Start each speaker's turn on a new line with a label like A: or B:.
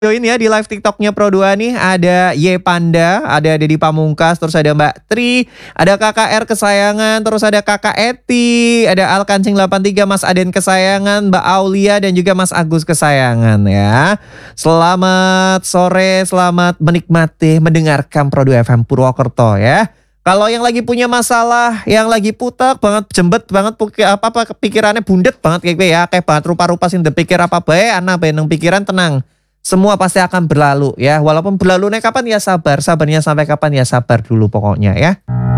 A: Join ya di live TikToknya Pro2 nih. Ada Y Panda, ada Deddy Pamungkas, terus ada Mbak Tri, ada KKR kesayangan, terus ada Kakak Eti, ada Alkancing 83, Mas Aden kesayangan, Mbak Aulia, dan juga Mas Agus kesayangan ya. Selamat sore, selamat menikmati mendengarkan Pro2 FM Purwokerto ya. Kalau yang lagi punya masalah, yang lagi putek banget, jembet banget, pikirannya bundet banget kayak gue ya, kayak banget rupa-rupa sih pikir apa bae, anak beneng pikiran tenang. Semua pasti akan berlalu ya. Walaupun berlalunya kapan ya sabar. Sabarnya sampai kapan ya sabar dulu pokoknya ya.